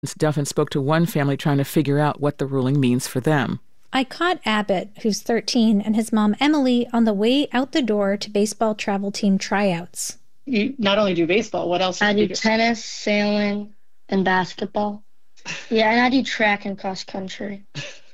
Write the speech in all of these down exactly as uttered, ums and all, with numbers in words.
Duffin spoke to one family trying to figure out what the ruling means for them. I caught Abbott, who's thirteen, and his mom, Emily, on the way out the door to baseball travel team tryouts. You not only do baseball, what else? I do, do tennis, sailing, and basketball. Yeah, and I do track and cross country.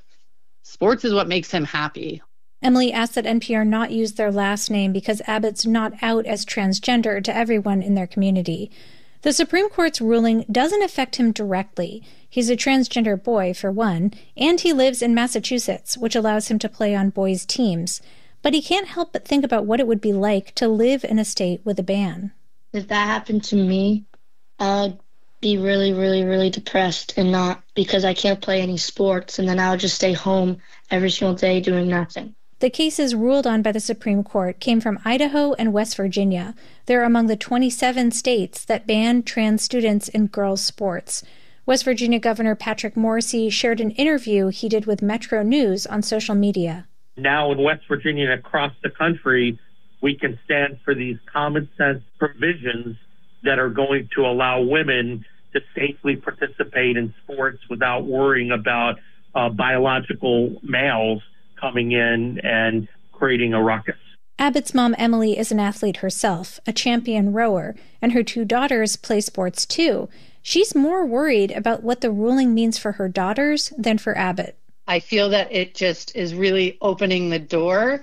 Sports is what makes him happy. Emily asked that N P R not use their last name because Abbott's not out as transgender to everyone in their community. The Supreme Court's ruling doesn't affect him directly. He's a transgender boy, for one, and he lives in Massachusetts, which allows him to play on boys' teams. But he can't help but think about what it would be like to live in a state with a ban. If that happened to me, I'd be really, really, really depressed, and not because I can't play any sports, and then I would just stay home every single day doing nothing. The cases ruled on by the Supreme Court came from Idaho and West Virginia. They're among the twenty-seven states that ban trans students in girls' sports. West Virginia Governor Patrick Morrisey shared an interview he did with Metro News on social media. Now in West Virginia and across the country, we can stand for these common sense provisions that are going to allow women to safely participate in sports without worrying about uh, biological males coming in and creating a ruckus. Abbott's mom, Emily, is an athlete herself, a champion rower, and her two daughters play sports too. She's more worried about what the ruling means for her daughters than for Abbott. I feel that it just is really opening the door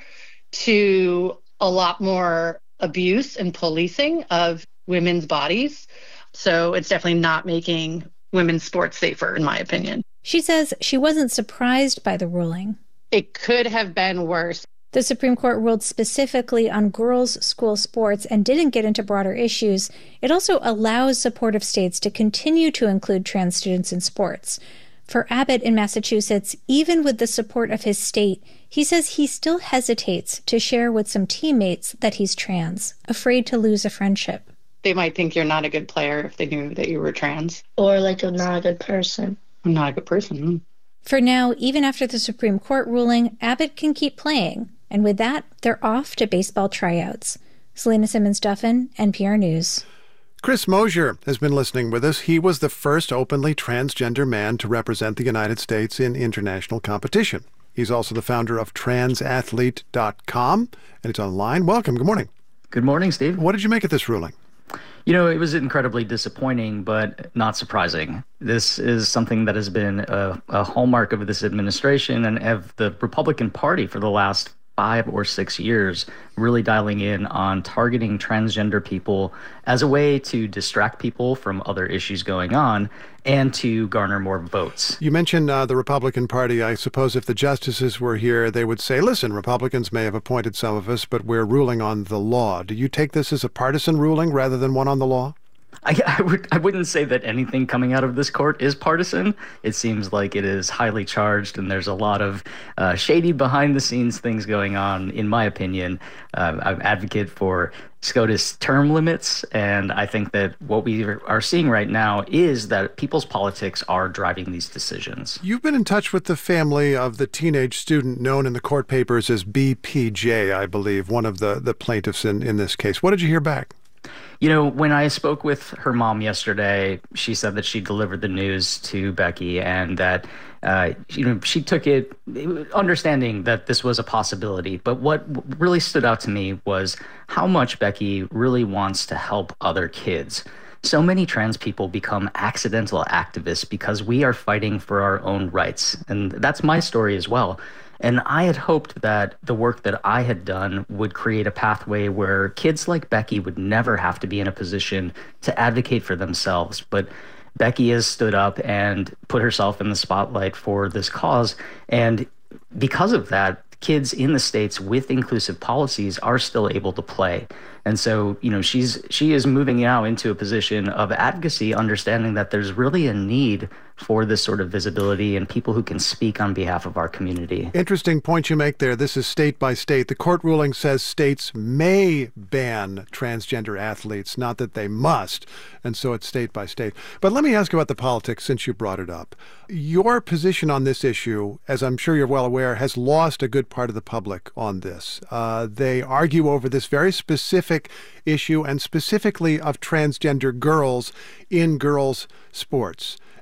to a lot more abuse and policing of women's bodies. So it's definitely not making women's sports safer, in my opinion. She says she wasn't surprised by the ruling. It could have been worse. The Supreme Court ruled specifically on girls' school sports and didn't get into broader issues. It also allows supportive states to continue to include trans students in sports. For Abbott in Massachusetts, even with the support of his state, he says he still hesitates to share with some teammates that he's trans, afraid to lose a friendship. They might think you're not a good player if they knew that you were trans. Or like you're not a good person. I'm not a good person. For now, even after the Supreme Court ruling, Abbott can keep playing. And with that, they're off to baseball tryouts. Selena Simmons-Duffin, N P R News. Chris Mosier has been listening with us. He was the first openly transgender man to represent the United States in international competition. He's also the founder of trans athlete dot com, and it's online. Welcome. Good morning. Good morning, Steve. What did you make of this ruling? You know, it was incredibly disappointing, but not surprising. This is something that has been a, a hallmark of this administration and of the Republican Party for the last five or six years, really dialing in on targeting transgender people as a way to distract people from other issues going on and to garner more votes. You mentioned uh, the Republican Party. I suppose if the justices were here, they would say, listen, Republicans may have appointed some of us, but we're ruling on the law. Do you take this as a partisan ruling rather than one on the law? I, I, would, I wouldn't say that anything coming out of this court is partisan. It seems like it is highly charged, and there's a lot of uh, shady behind-the-scenes things going on, in my opinion. Uh, I advocate for SCOTUS term limits, and I think that what we are seeing right now is that people's politics are driving these decisions. You've been in touch with the family of the teenage student known in the court papers as B P J, I believe, one of the, the plaintiffs in, in this case. What did you hear back? You know, when I spoke with her mom yesterday, she said that she delivered the news to Becky and that, uh, you know, she took it understanding that this was a possibility. But what really stood out to me was how much Becky really wants to help other kids. So many trans people become accidental activists because we are fighting for our own rights. And that's my story as well. And I had hoped that the work that I had done would create a pathway where kids like Becky would never have to be in a position to advocate for themselves. But Becky has stood up and put herself in the spotlight for this cause. And because of that, kids in the states with inclusive policies are still able to play. And so, you know, she's she is moving now into a position of advocacy, understanding that there's really a need for this sort of visibility and people who can speak on behalf of our community. Interesting point you make there. This is state by state. The court ruling says states may ban transgender athletes, not that they must. And so it's state by state. But let me ask you about the politics since you brought it up. Your position on this issue, as I'm sure you're well aware, has lost a good part of the public on this. Uh, they argue over this very specific issue and specifically of transgender girls in girls' sports.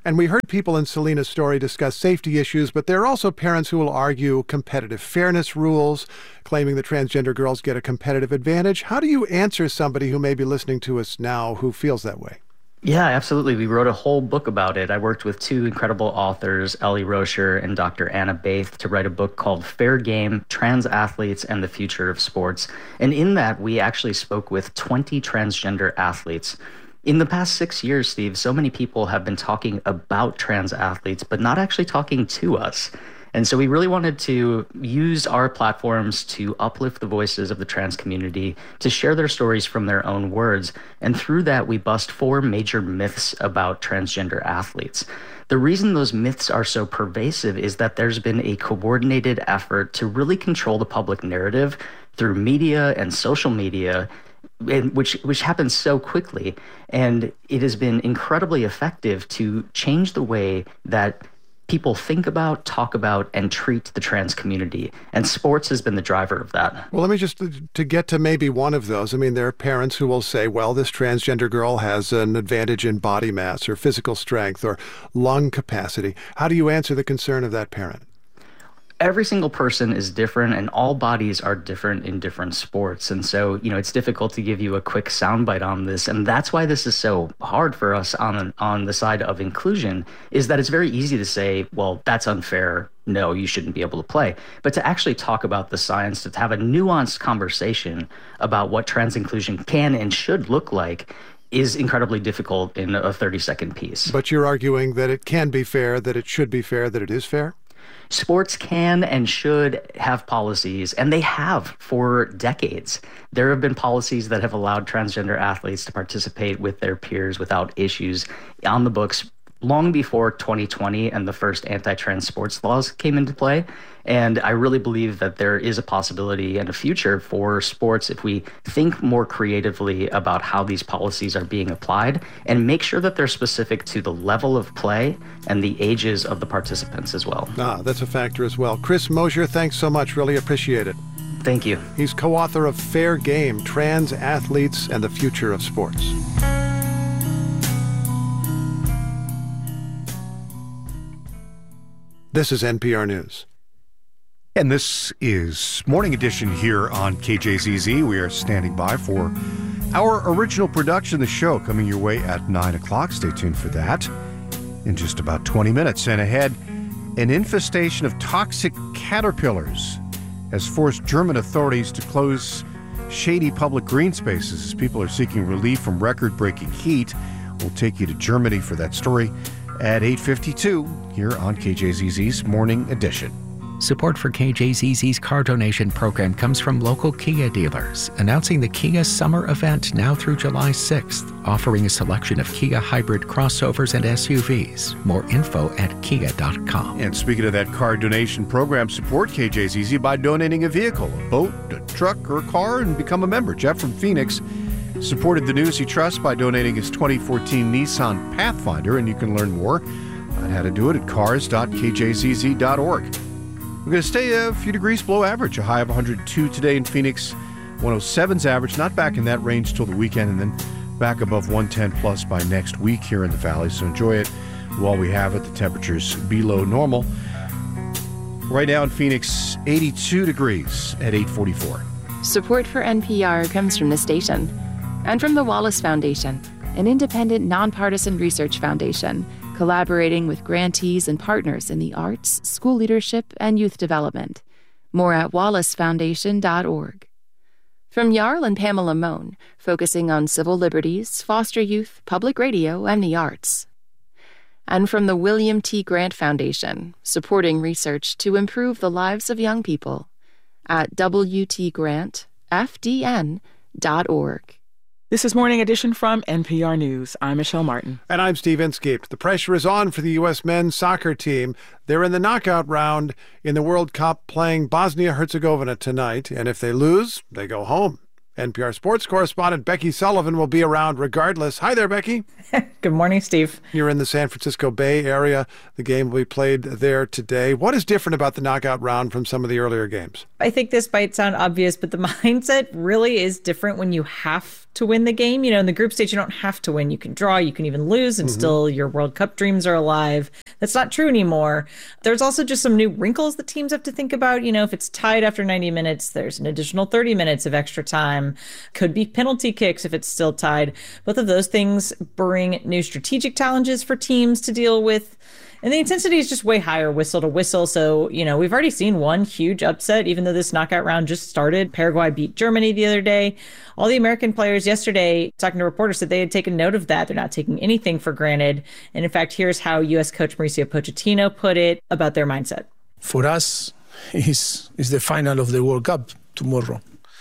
And we heard people in Selena's story discuss safety issues, but there are also parents who will argue competitive fairness rules, claiming that transgender girls get a competitive advantage. How do you answer somebody who may be listening to us now who feels that way? Yeah, absolutely. We wrote a whole book about it. I worked with two incredible authors, Ellie Rocher and Doctor Anna Baith, to write a book called Fair Game, Trans Athletes and the Future of Sports. And in that, we actually spoke with twenty transgender athletes. In the past six years, Steve, so many people have been talking about trans athletes, but not actually talking to us. And so we really wanted to use our platforms to uplift the voices of the trans community, to share their stories from their own words. And through that, we bust four major myths about transgender athletes. The reason those myths are so pervasive is that there's been a coordinated effort to really control the public narrative through media and social media, which which happens so quickly. And it has been incredibly effective to change the way that people think about, talk about, and treat the trans community. And sports has been the driver of that. Well, let me just, to get to maybe one of those, I mean, there are parents who will say, well, this transgender girl has an advantage in body mass or physical strength or lung capacity. How do you answer the concern of that parent? Every single person is different, and all bodies are different in different sports. And so, you know, it's difficult to give you a quick soundbite on this. And that's why this is so hard for us on, on the side of inclusion, is that it's very easy to say, well, that's unfair. No, you shouldn't be able to play. But to actually talk about the science, to have a nuanced conversation about what trans inclusion can and should look like, is incredibly difficult in a thirty-second piece. But you're arguing that it can be fair, that it should be fair, that it is fair? Sports can and should have policies, and they have for decades. There have been policies that have allowed transgender athletes to participate with their peers without issues on the books long before twenty twenty and the first anti-trans sports laws came into play. And I really believe that there is a possibility and a future for sports if we think more creatively about how these policies are being applied and make sure that they're specific to the level of play and the ages of the participants as well. Ah, that's a factor as well. Chris Mosier, thanks so much. Really appreciate it. Thank you. He's co-author of Fair Game, Trans Athletes and the Future of Sports. This is N P R News. And this is Morning Edition here on K J Z Z. We are standing by for our original production, the show, coming your way at nine o'clock. Stay tuned for that in just about twenty minutes. And ahead, an infestation of toxic caterpillars has forced German authorities to close shady public green spaces as people are seeking relief from record-breaking heat. We'll take you to Germany for that story at eight fifty-two here on K J Z Z's Morning Edition. Support for K J Z Z's car donation program comes from local Kia dealers, announcing the Kia Summer Event now through July sixth, offering a selection of Kia hybrid crossovers and S U Vs. More info at kia dot com. And speaking of that car donation program, support K J Z Z by donating a vehicle, a boat, a truck, or a car, and become a member. Jeff from Phoenix supported the news he trusts by donating his twenty fourteen Nissan Pathfinder, and you can learn more on how to do it at cars dot k j z z dot org. We're going to stay a few degrees below average, a high of one hundred two today in Phoenix, one oh seven's average, not back in that range till the weekend, and then back above one ten plus by next week here in the valley, so enjoy it while we have it. The temperature's below normal. Right now in Phoenix, eighty-two degrees at eight forty-four. Support for N P R comes from the station and from the Wallace Foundation, an independent, nonpartisan research foundation collaborating with grantees and partners in the arts, school leadership, and youth development. More at wallace foundation dot org. From Jarl and Pamela Mohn, focusing on civil liberties, foster youth, public radio, and the arts. And from the William T. Grant Foundation, supporting research to improve the lives of young people at w t grant f d n dot org. This is Morning Edition from N P R News. I'm Michelle Martin. And I'm Steve Inskeep. The pressure is on for the U S men's soccer team. They're in the knockout round in the World Cup playing Bosnia-Herzegovina tonight. And if they lose, they go home. N P R sports correspondent Becky Sullivan will be around regardless. Hi there, Becky. Good morning, Steve. You're in the San Francisco Bay Area. The game will be played there today. What is different about the knockout round from some of the earlier games? I think this might sound obvious, but the mindset really is different when you have to win the game. You know, in the group stage, you don't have to win. You can draw, you can even lose, and mm-hmm. still your World Cup dreams are alive. That's not true anymore. There's also just some new wrinkles that teams have to think about. You know, if it's tied after ninety minutes, there's an additional thirty minutes of extra time. Could be penalty kicks if it's still tied. Both of those things bring new strategic challenges for teams to deal with. And the intensity is just way higher, whistle to whistle. So, you know, we've already seen one huge upset, even though this knockout round just started. Paraguay beat Germany the other day. All the American players yesterday, talking to reporters, said they had taken note of that. They're not taking anything for granted. And in fact, here's how U S coach Mauricio Pochettino put it about their mindset. For us, it's, it's the final of the World Cup tomorrow.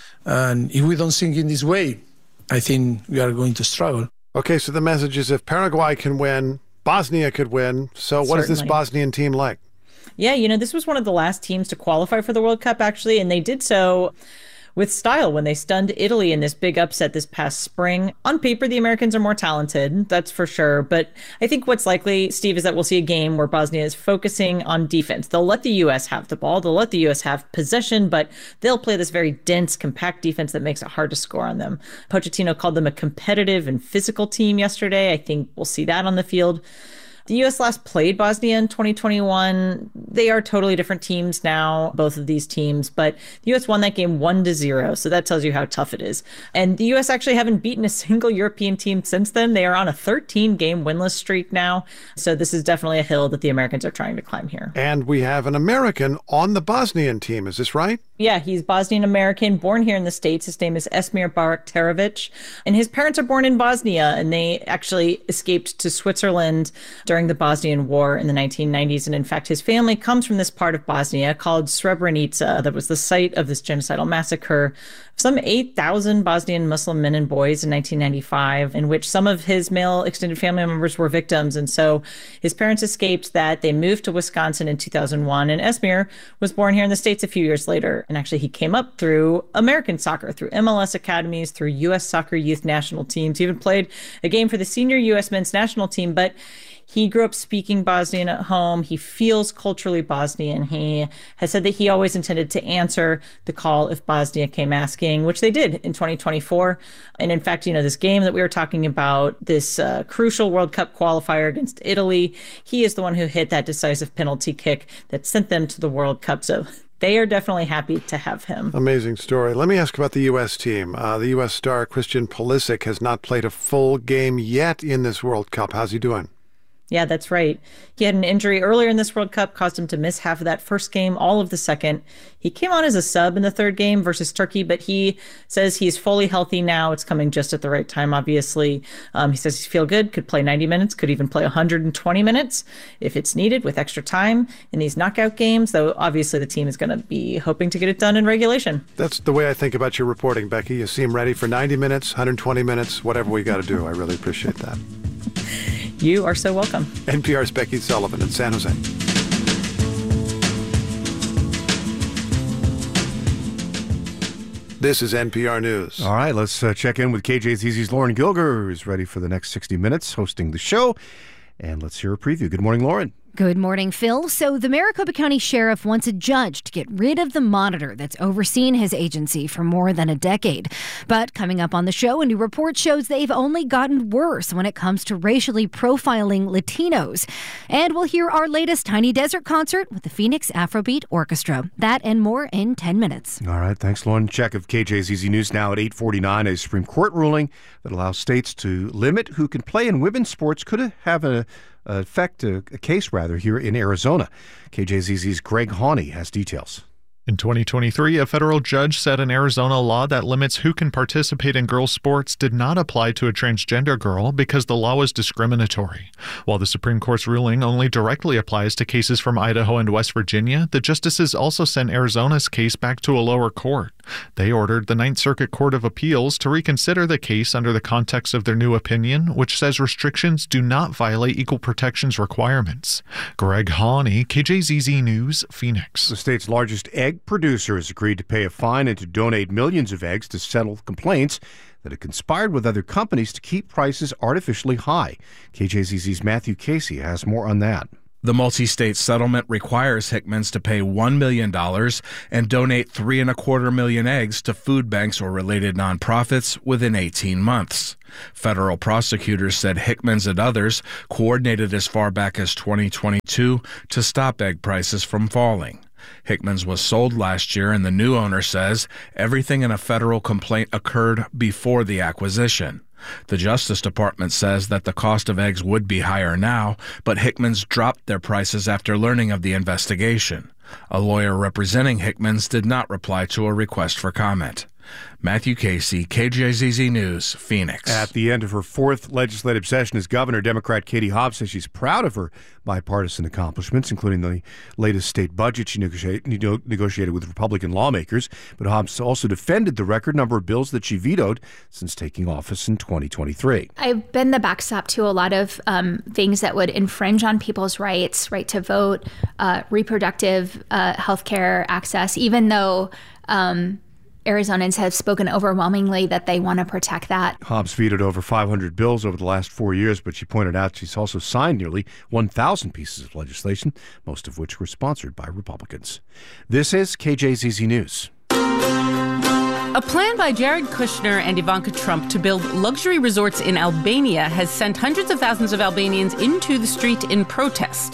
And if we don't think in this way, I think we are going to struggle. Okay, so the message is if Paraguay can win, Bosnia could win. So what Certainly. Is this Bosnian team like? Yeah, you know, this was one of the last teams to qualify for the World Cup, actually, and they did so with style when they stunned Italy in this big upset this past spring. On paper, the Americans are more talented, that's for sure. But I think what's likely, Steve, is that we'll see a game where Bosnia is focusing on defense. They'll let the U S have the ball. They'll let the U S have possession, but they'll play this very dense, compact defense that makes it hard to score on them. Pochettino called them a competitive and physical team yesterday. I think we'll see that on the field. The U S last played Bosnia in twenty twenty-one. They are totally different teams now, both of these teams, but the U S won that game one to zero, so that tells you how tough it is. And the U S actually haven't beaten a single European team since then. They are on a thirteen-game winless streak now, so this is definitely a hill that the Americans are trying to climb here. And we have an American on the Bosnian team, is this right? Yeah, he's Bosnian-American, born here in the States. His name is Esmir Baraktarovic, and his parents are born in Bosnia, and they actually escaped to Switzerland during the Bosnian War in the nineteen nineties. And in fact, his family comes from this part of Bosnia called Srebrenica that was the site of this genocidal massacre of some eight thousand Bosnian Muslim men and boys in nineteen ninety-five, in which some of his male extended family members were victims. And so his parents escaped that. They moved to Wisconsin in two thousand one, and Esmir was born here in the States a few years later. And actually, he came up through American soccer, through M L S academies, through U S soccer youth national teams. He even played a game for the senior U S men's national team, but he grew up speaking Bosnian at home. He feels culturally Bosnian. He has said that he always intended to answer the call if Bosnia came asking, which they did in twenty twenty-four. And in fact, you know, this game that we were talking about, this uh, crucial World Cup qualifier against Italy, he is the one who hit that decisive penalty kick that sent them to the World Cup. So they are definitely happy to have him. Amazing story. Let me ask about the U S team. Uh, the U S star Christian Pulisic has not played a full game yet in this World Cup. How's he doing? Yeah, that's right. He had an injury earlier in this World Cup, caused him to miss half of that first game, all of the second. He came on as a sub in the third game versus Turkey, but he says he's fully healthy now. It's coming just at the right time, obviously. Um, he says he feels good, could play ninety minutes, could even play one hundred twenty minutes if it's needed with extra time in these knockout games, though obviously the team is going to be hoping to get it done in regulation. That's the way I think about your reporting, Becky. You seem ready for ninety minutes, one hundred twenty minutes, whatever we got to do. I really appreciate that. You are so welcome. N P R's Becky Sullivan in San Jose. This is N P R News. All right, let's uh, check in with K J Z Z's Lauren Gilger, who's ready for the next sixty minutes hosting the show. And let's hear a preview. Good morning, Lauren. Good morning, Phil. So the Maricopa County Sheriff wants a judge to get rid of the monitor that's overseen his agency for more than a decade. But coming up on the show, a new report shows they've only gotten worse when it comes to racially profiling Latinos. And we'll hear our latest Tiny Desert concert with the Phoenix Afrobeat Orchestra. That and more in ten minutes. All right, thanks, Lauren. Check of K J Z Z News now at eight forty-nine. A Supreme Court ruling that allows states to limit who can play in women's sports could have a affect a, a case rather here in Arizona. K J Z Z's Greg Hawney has details. In twenty twenty-three, a federal judge said an Arizona law that limits who can participate in girls' sports did not apply to a transgender girl because the law was discriminatory. While the Supreme Court's ruling only directly applies to cases from Idaho and West Virginia, the justices also sent Arizona's case back to a lower court. They ordered the Ninth Circuit Court of Appeals to reconsider the case under the context of their new opinion, which says restrictions do not violate equal protections requirements. Greg Hawley, K J Z Z News, Phoenix. The state's largest egg producer has agreed to pay a fine and to donate millions of eggs to settle complaints that it conspired with other companies to keep prices artificially high. K J Z Z's Matthew Casey has more on that. The multi-state settlement requires Hickman's to pay one million dollars and donate three and a quarter million eggs to food banks or related nonprofits within eighteen months. Federal prosecutors said Hickman's and others coordinated as far back as twenty twenty-two to stop egg prices from falling. Hickman's was sold last year, and the new owner says everything in a federal complaint occurred before the acquisition. The Justice Department says that the cost of eggs would be higher now, but Hickman's dropped their prices after learning of the investigation. A lawyer representing Hickman's did not reply to a request for comment. Matthew Casey, K J Z Z News, Phoenix. At the end of her fourth legislative session as governor, Democrat Katie Hobbs says she's proud of her bipartisan accomplishments, including the latest state budget she negotiated with Republican lawmakers. But Hobbs also defended the record number of bills that she vetoed since taking office in twenty twenty-three. I've been the backstop to a lot of um, things that would infringe on people's rights, right to vote, uh, reproductive uh, health care access, even though um, Arizonans have spoken overwhelmingly that they want to protect that. Hobbs vetoed over five hundred bills over the last four years, but she pointed out she's also signed nearly one thousand pieces of legislation, most of which were sponsored by Republicans. This is K J Z Z News. A plan by Jared Kushner and Ivanka Trump to build luxury resorts in Albania has sent hundreds of thousands of Albanians into the street in protest.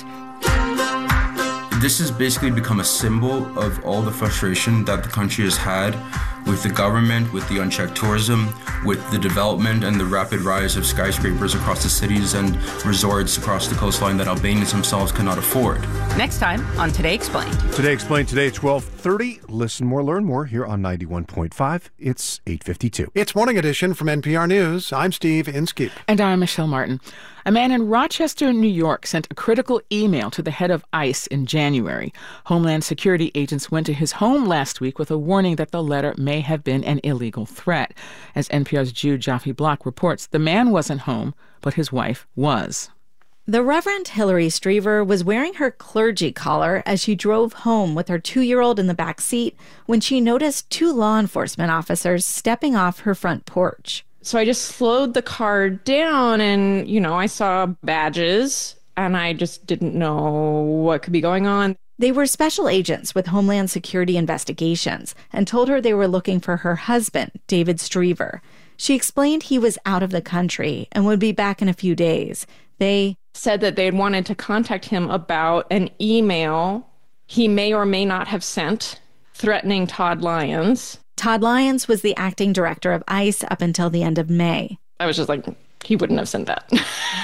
This has basically become a symbol of all the frustration that the country has had with the government, with the unchecked tourism, with the development and the rapid rise of skyscrapers across the cities and resorts across the coastline that Albanians themselves cannot afford. Next time on Today Explained. Today Explained today at twelve thirty. Listen more, learn more here on ninety-one point five. It's eight fifty-two. It's Morning Edition from N P R News. I'm Steve Inskeep. And I'm Michelle Martin. A man in Rochester, New York, sent a critical email to the head of ICE in January. Homeland Security agents went to his home last week with a warning that the letter may have been an illegal threat. As N P R's Jude Jaffe Block reports, the man wasn't home, but his wife was. The Reverend Hillary Striever was wearing her clergy collar as she drove home with her two-year-old in the back seat when she noticed two law enforcement officers stepping off her front porch. So I just slowed the car down and, you know, I saw badges and I just didn't know what could be going on. They were special agents with Homeland Security Investigations and told her they were looking for her husband, David Striever. She explained he was out of the country and would be back in a few days. They said that they had wanted to contact him about an email he may or may not have sent threatening Todd Lyons. Todd Lyons was the acting director of ICE up until the end of May. I was just like, he wouldn't have sent that.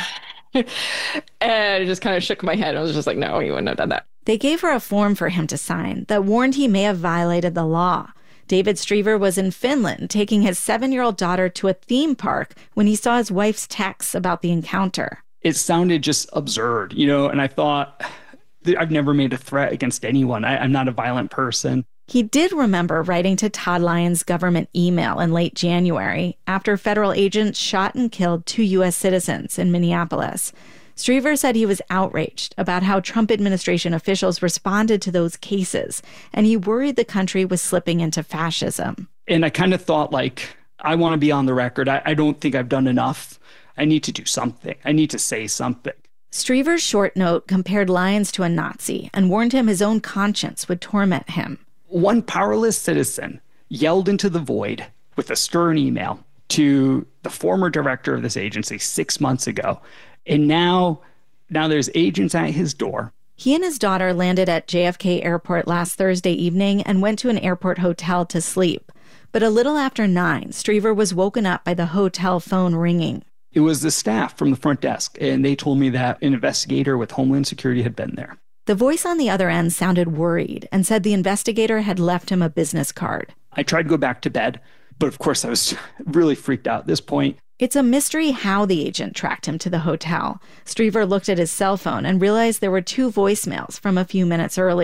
And I just kind of shook my head. I was just like, no, he wouldn't have done that. They gave her a form for him to sign that warned he may have violated the law. David Striever was in Finland taking his seven-year-old daughter to a theme park when he saw his wife's texts about the encounter. It sounded just absurd, you know, and I thought, I've never made a threat against anyone. I, I'm not a violent person. He did remember writing to Todd Lyons' government email in late January after federal agents shot and killed two U S citizens in Minneapolis. Striever said he was outraged about how Trump administration officials responded to those cases, and he worried the country was slipping into fascism. And I kind of thought, like, I want to be on the record. I, I don't think I've done enough. I need to do something. I need to say something. Striever's short note compared Lyons to a Nazi and warned him his own conscience would torment him. One powerless citizen yelled into the void with a stern email to the former director of this agency six months ago. And now, now there's agents at his door. He and his daughter landed at J F K Airport last Thursday evening and went to an airport hotel to sleep. But a little after nine, Striever was woken up by the hotel phone ringing. It was the staff from the front desk, and they told me that an investigator with Homeland Security had been there. The voice on the other end sounded worried and said the investigator had left him a business card. I tried to go back to bed, but of course I was really freaked out at this point. It's a mystery how the agent tracked him to the hotel. Striever looked at his cell phone and realized there were two voicemails from a few minutes earlier.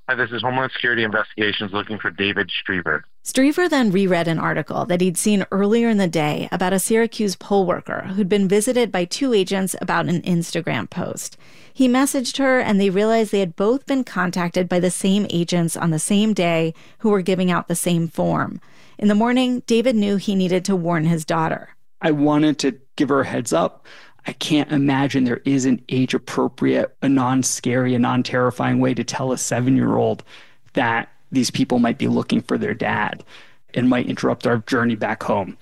Hi, this is Homeland Security Investigations looking for David Striever. Striever then reread an article that he'd seen earlier in the day about a Syracuse poll worker who'd been visited by two agents about an Instagram post. He messaged her, and they realized they had both been contacted by the same agents on the same day who were giving out the same form. In the morning, David knew he needed to warn his daughter. I wanted to give her a heads up. I can't imagine there is an age-appropriate, a non-scary, a non-terrifying way to tell a seven-year-old that these people might be looking for their dad and might interrupt our journey back home.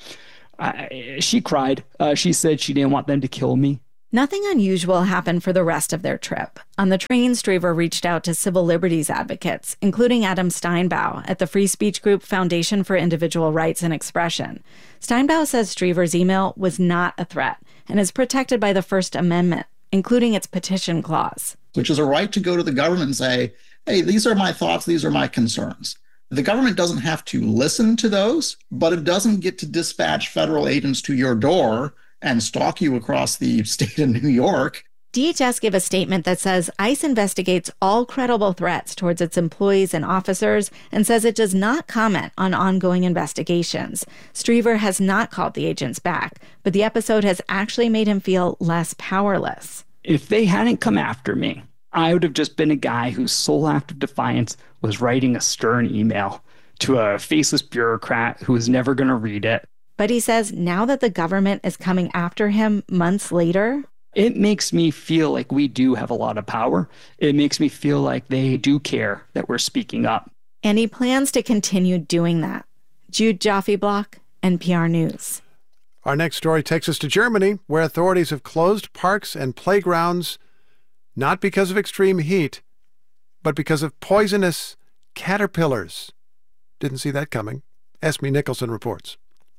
I, she cried. Uh, she said she didn't want them to kill me. Nothing unusual happened for the rest of their trip. On the train, Striever reached out to civil liberties advocates, including Adam Steinbau at the free speech group Foundation for Individual Rights and Expression. Steinbau says Striever's email was not a threat and is protected by the First Amendment, including its petition clause. Which is a right to go to the government and say, hey, these are my thoughts, these are my concerns. The government doesn't have to listen to those, but it doesn't get to dispatch federal agents to your door and stalk you across the state of New York. D H S gave a statement that says ICE investigates all credible threats towards its employees and officers and says it does not comment on ongoing investigations. Striever has not called the agents back, but the episode has actually made him feel less powerless. If they hadn't come after me, I would have just been a guy whose sole act of defiance was writing a stern email to a faceless bureaucrat who was never going to read it. But he says now that the government is coming after him months later, it makes me feel like we do have a lot of power. It makes me feel like they do care that we're speaking up. And he plans to continue doing that. Jude Joffe-Block, N P R News. Our next story takes us to Germany, where authorities have closed parks and playgrounds not because of extreme heat, but because of poisonous caterpillars. Didn't see that coming. Esme Nicholson reports.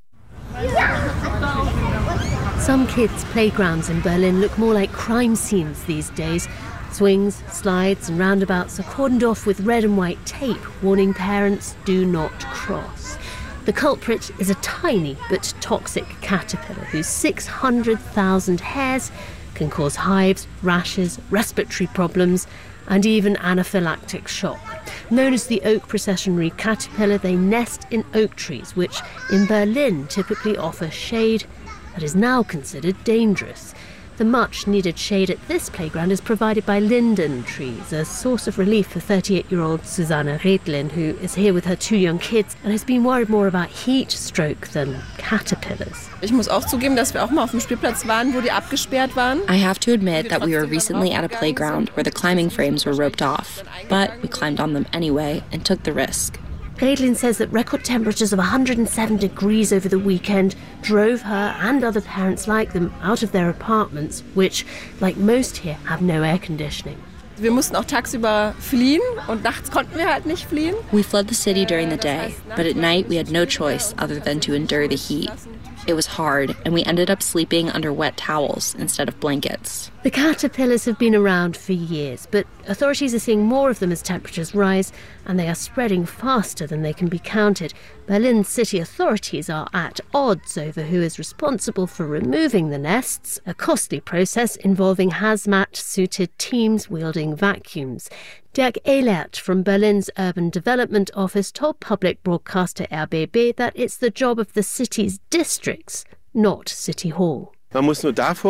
Some kids' playgrounds in Berlin look more like crime scenes these days. Swings, slides and roundabouts are cordoned off with red and white tape, warning parents do not cross. The culprit is a tiny but toxic caterpillar whose six hundred thousand hairs can cause hives, rashes, respiratory problems, and even anaphylactic shock. Known as the oak processionary caterpillar, they nest in oak trees, which in Berlin typically offer shade that is now considered dangerous. The much-needed shade at this playground is provided by linden trees, a source of relief for thirty-eight-year-old Susanne Redlin, who is here with her two young kids and has been worried more about heat stroke than caterpillars. Ich muss auch zugeben, dass wir auch mal auf dem Spielplatz waren, wo die abgesperrt waren. I have to admit that we were recently at a playground where the climbing frames were roped off, but we climbed on them anyway and took the risk. Redlin says that record temperatures of one hundred seven degrees over the weekend drove her and other parents like them out of their apartments, which, like most here, have no air conditioning. Wir mussten auch tagsüber fliehen und nachts konnten wir halt nicht fliehen. We fled the city during the day, but at night we had no choice other than to endure the heat. It was hard, and we ended up sleeping under wet towels instead of blankets. The caterpillars have been around for years, but authorities are seeing more of them as temperatures rise, and they are spreading faster than they can be counted. Berlin city authorities are at odds over who is responsible for removing the nests, a costly process involving hazmat-suited teams wielding vacuums. Dirk Ehlert from Berlin's Urban Development Office told public broadcaster R B B that it's the job of the city's districts, not City Hall. It's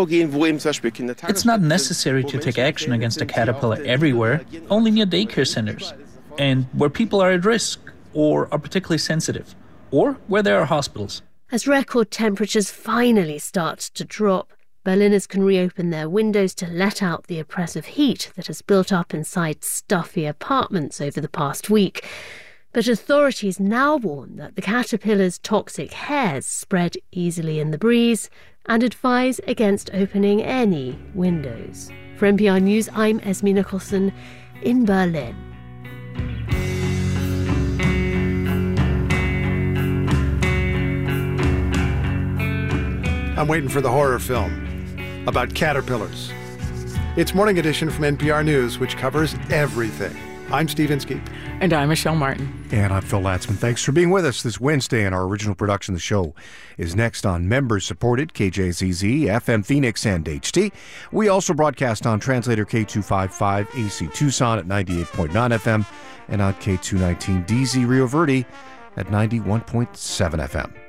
not necessary to take action against a caterpillar everywhere, only near daycare centers, and where people are at risk or are particularly sensitive, or where there are hospitals. As record temperatures finally start to drop, Berliners can reopen their windows to let out the oppressive heat that has built up inside stuffy apartments over the past week. But authorities now warn that the caterpillar's toxic hairs spread easily in the breeze and advise against opening any windows. For N P R News, I'm Esme Nicholson in Berlin. I'm waiting for the horror film about caterpillars. It's Morning Edition from N P R News, which covers everything. I'm Steve Inskeep. And I'm Michelle Martin. And I'm Phil Latzman. Thanks for being with us this Wednesday. And our original production of the show is next on members-supported K J Z Z, F M Phoenix, and H T. We also broadcast on translator K two fifty-five A C Tucson at ninety-eight point nine F M and on K two nineteen D Z Rio Verde at ninety-one point seven F M.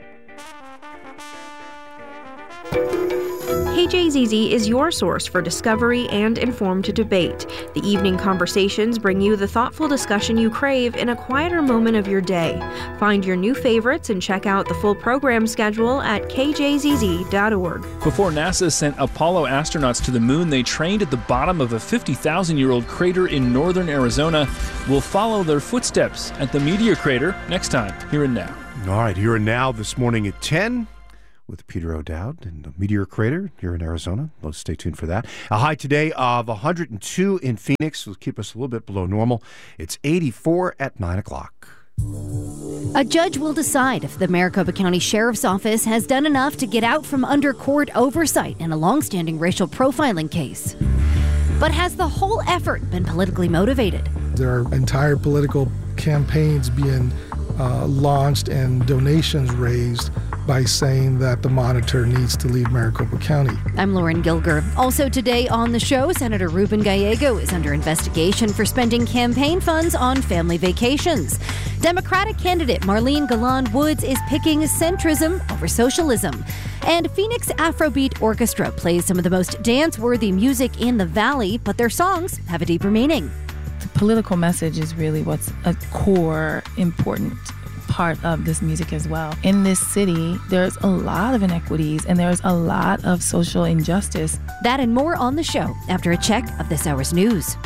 K J Z Z is your source for discovery and informed debate. The evening conversations bring you the thoughtful discussion you crave in a quieter moment of your day. Find your new favorites and check out the full program schedule at K J Z Z dot org. Before NASA sent Apollo astronauts to the moon, they trained at the bottom of a fifty thousand year old crater in northern Arizona. We'll follow their footsteps at the Meteor Crater next time, Here and Now. All right, Here and Now this morning at ten. With Peter O'Dowd in the Meteor Crater here in Arizona. Let's stay tuned for that. A high today of one hundred two in Phoenix will keep us a little bit below normal. It's eighty-four at nine o'clock. A judge will decide if the Maricopa County Sheriff's Office has done enough to get out from under court oversight in a longstanding racial profiling case. But has the whole effort been politically motivated? There are entire political campaigns being uh, launched and donations raised by saying that the monitor needs to leave Maricopa County. I'm Lauren Gilger. Also today on the show, Senator Ruben Gallego is under investigation for spending campaign funds on family vacations. Democratic candidate Marlene Galan Woods is picking centrism over socialism. And Phoenix Afrobeat Orchestra plays some of the most dance-worthy music in the Valley, but their songs have a deeper meaning. The political message is really what's a core important part of this music as well. In this city, there's a lot of inequities and there's a lot of social injustice. That and more on the show after a check of this hour's news.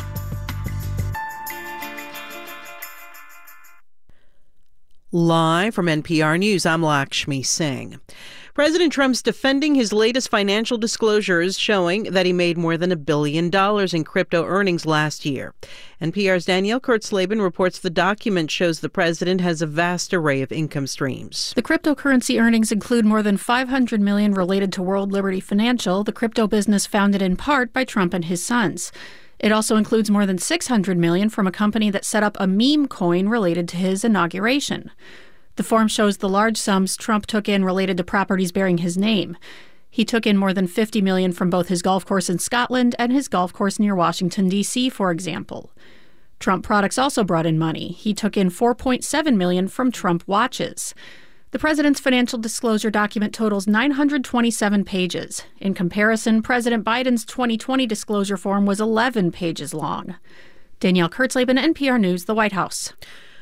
Live from N P R News, I'm Lakshmi Singh. President Trump's defending his latest financial disclosures showing that he made more than a billion dollars in crypto earnings last year. N P R's Danielle Kurtzleben reports the document shows the president has a vast array of income streams. The cryptocurrency earnings include more than five hundred million dollars related to World Liberty Financial, the crypto business founded in part by Trump and his sons. It also includes more than six hundred million dollars from a company that set up a meme coin related to his inauguration. The form shows the large sums Trump took in related to properties bearing his name. He took in more than fifty million dollars from both his golf course in Scotland and his golf course near Washington, D C, for example. Trump products also brought in money. He took in four point seven million dollars from Trump watches. The president's financial disclosure document totals nine hundred twenty-seven pages. In comparison, President Biden's twenty twenty disclosure form was eleven pages long. Danielle Kurtzleben, N P R News, the White House.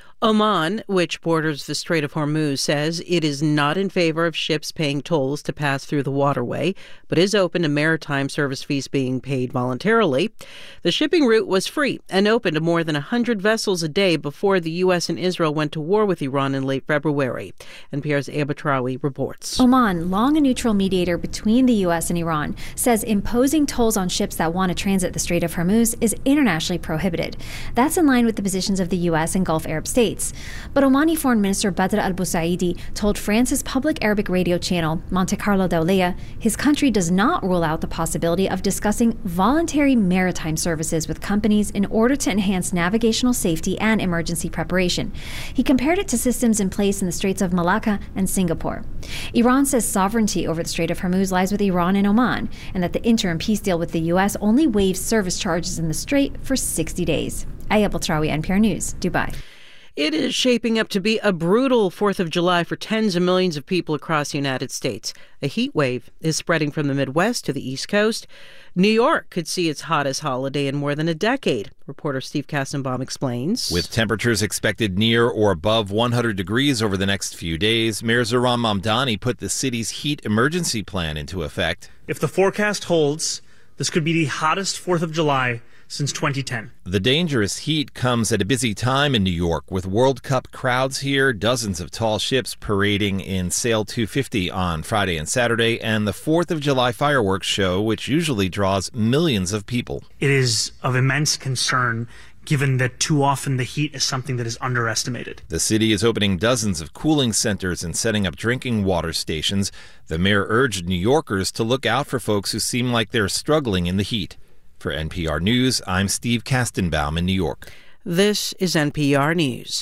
Oman, which borders the Strait of Hormuz, says it is not in favor of ships paying tolls to pass through the waterway, but is open to maritime service fees being paid voluntarily. The shipping route was free and open to more than one hundred vessels a day before the U S and Israel went to war with Iran in late February. N P R's Eba Traoui reports. Oman, long a neutral mediator between the U S and Iran, says imposing tolls on ships that want to transit the Strait of Hormuz is internationally prohibited. That's in line with the positions of the U S and Gulf Arab states. But Omani Foreign Minister Badr al-Busaidi told France's public Arabic radio channel, Monte Carlo Dawliya, his country does not rule out the possibility of discussing voluntary maritime services with companies in order to enhance navigational safety and emergency preparation. He compared it to systems in place in the Straits of Malacca and Singapore. Iran says sovereignty over the Strait of Hormuz lies with Iran and Oman, and that the interim peace deal with the U S only waives service charges in the strait for sixty days. Aya Baltraoui, N P R News, Dubai. It is shaping up to be a brutal fourth of July for tens of millions of people across the United States. A heat wave is spreading from the Midwest to the East Coast. New York could see its hottest holiday in more than a decade. Reporter Steve Kastenbaum explains. With temperatures expected near or above one hundred degrees over the next few days, Mayor Zohran Mamdani put the city's heat emergency plan into effect. If the forecast holds, this could be the hottest fourth of July since twenty ten. The dangerous heat comes at a busy time in New York, with World Cup crowds here, dozens of tall ships parading in Sail two fifty on Friday and Saturday, and the fourth of July fireworks show, which usually draws millions of people. It is of immense concern, given that too often the heat is something that is underestimated. The city is opening dozens of cooling centers and setting up drinking water stations. The mayor urged New Yorkers to look out for folks who seem like they're struggling in the heat. For N P R News, I'm Steve Kastenbaum in New York. This is N P R News.